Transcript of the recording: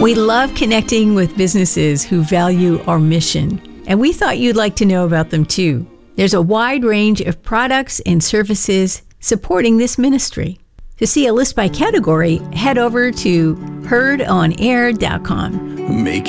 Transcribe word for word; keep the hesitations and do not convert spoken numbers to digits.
We love connecting with businesses who value our mission, and we thought you'd like to know about them too. There's a wide range of products and services supporting this ministry. To see a list by category, head over to heard on air dot com. Make